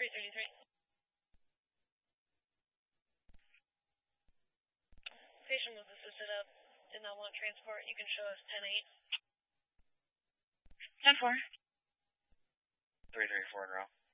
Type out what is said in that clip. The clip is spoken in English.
333. Patient was assisted up. Did not want transport. You can show us 10-8. 10-4. 334 in row.